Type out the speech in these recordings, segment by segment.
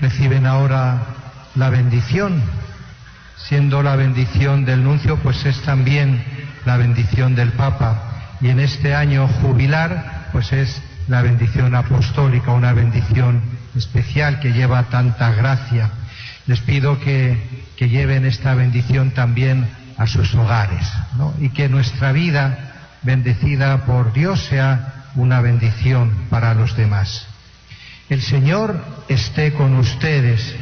reciben ahora la bendición. Siendo la bendición del nuncio, pues es también la bendición del Papa. Y en este año jubilar, pues es la bendición apostólica, una bendición especial que lleva tanta gracia. Les pido que lleven esta bendición también a sus hogares, ¿no? Y que nuestra vida, bendecida por Dios, sea una bendición para los demás. El Señor esté con ustedes.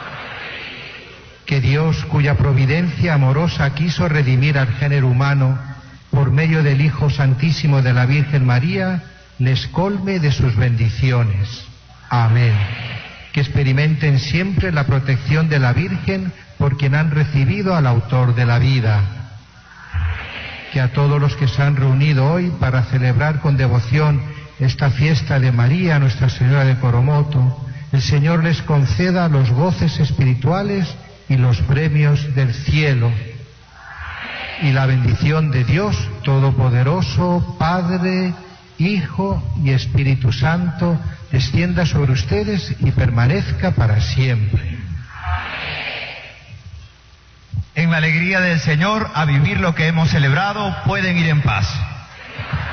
Que Dios, cuya providencia amorosa quiso redimir al género humano por medio del Hijo Santísimo de la Virgen María, les colme de sus bendiciones. Amén. Que experimenten siempre la protección de la Virgen por quien han recibido al Autor de la vida. Que a todos los que se han reunido hoy para celebrar con devoción esta fiesta de María, Nuestra Señora de Coromoto, el Señor les conceda los goces espirituales y los premios del cielo. Y la bendición de Dios Todopoderoso, Padre, Hijo y Espíritu Santo, descienda sobre ustedes y permanezca para siempre. En la alegría del Señor, a vivir lo que hemos celebrado, pueden ir en paz.